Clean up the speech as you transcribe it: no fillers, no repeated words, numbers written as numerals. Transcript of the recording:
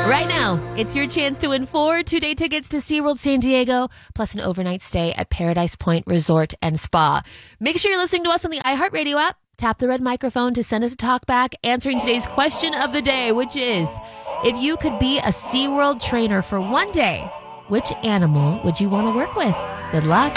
Right now, it's your chance to win 4 two-day tickets to SeaWorld San Diego, plus an overnight stay at Paradise Point Resort and Spa. Make sure you're listening to us on the iHeartRadio app. Tap the red microphone to send us a talkback answering today's question of the day, which is, if you could be a SeaWorld trainer for one day, which animal would you want to work with? Good luck.